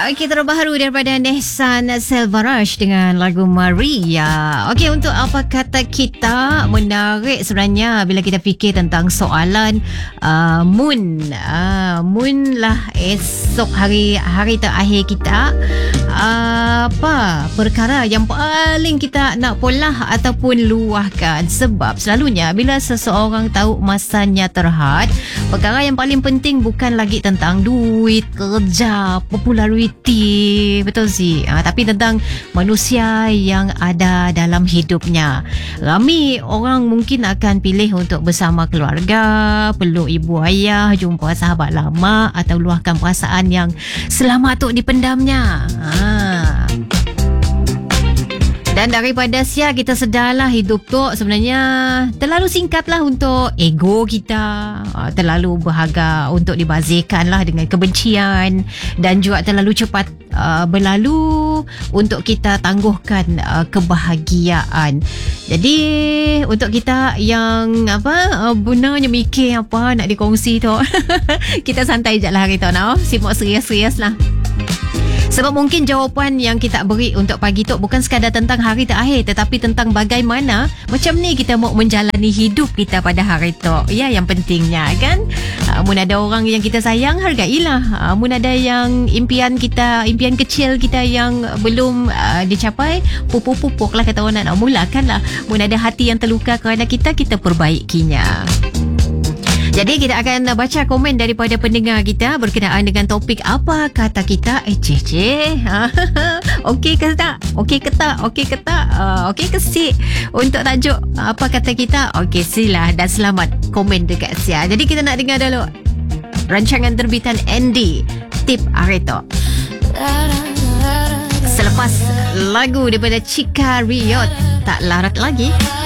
Okey, terbaru daripada Nessan Selvaraj dengan lagu Maria. Okey, untuk apa kata kita, menarik sebenarnya bila kita fikir tentang soalan Moon. Moon lah esok hari terakhir kita. Apa perkara yang paling kita nak polah ataupun luahkan? Sebab selalunya bila seseorang tahu masanya terhad, perkara yang paling penting bukan lagi tentang duit, kerja, populariti, betul sih, tapi tentang manusia yang ada dalam hidupnya. Ramai orang mungkin akan pilih untuk bersama keluarga, peluk ibu ayah, jumpa sahabat lama atau luahkan perasaan yang selama tu dipendamnya. Dan daripada kita sedarlah hidup tu sebenarnya terlalu singkatlah untuk ego kita, terlalu berharga untuk dibazirkan lah dengan kebencian, dan juga terlalu cepat berlalu untuk kita tangguhkan kebahagiaan. Jadi untuk kita yang benarnya mikir apa nak dikongsi tu kita santai je lah hari tu, sibuk serius-serius lah. Sebab mungkin jawapan yang kita beri untuk pagi tu bukan sekadar tentang hari terakhir, tetapi tentang bagaimana macam ni kita mau menjalani hidup kita pada hari tu. Ya, yang pentingnya kan, mun ada orang yang kita sayang, hargailah. Mun ada yang impian kecil kita yang belum dicapai, pupuk lah kata orang, nak mulakan lah. Mun ada hati yang terluka kerana kita perbaikinya. Jadi kita akan baca komen daripada pendengar kita berkenaan dengan topik apa kata kita. Okey ke tak? Okey ke tak? Okey ke tak? Okey ke si? Untuk tajuk apa kata kita? Okey, sila dan selamat komen dekat Sia. Jadi kita nak dengar dulu rancangan terbitan Andy, Tip Areto. Selepas lagu daripada Chika Riot, Tak Larat Lagi.